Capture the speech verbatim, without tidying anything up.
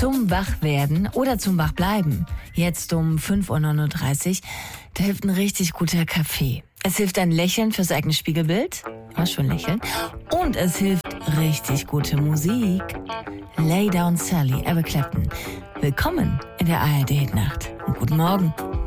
Zum Wachwerden oder zum Wachbleiben. Jetzt um fünf Uhr neununddreißig, da hilft ein richtig guter Kaffee. Es hilft ein Lächeln fürs eigene Spiegelbild. War schon lächeln. Und es hilft richtig gute Musik. Lay Down Sally, Eric Clapton. Willkommen in der A R D-Nacht und guten Morgen.